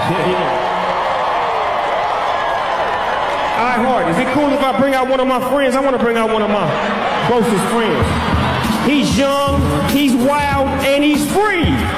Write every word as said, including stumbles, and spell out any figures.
All right, Hart, is it cool if I bring out one of my friends? I want to bring out one of my closest friends. He's young, he's wild, and he's free.